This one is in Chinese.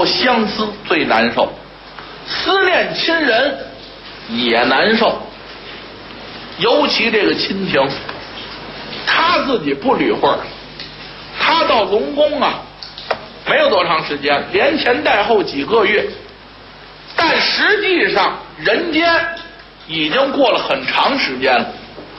说相思最难受，思念亲人也难受，尤其这个亲情，他自己不捋会儿，他到龙宫啊，没有多长时间，连前带后几个月，但实际上人间已经过了很长时间了。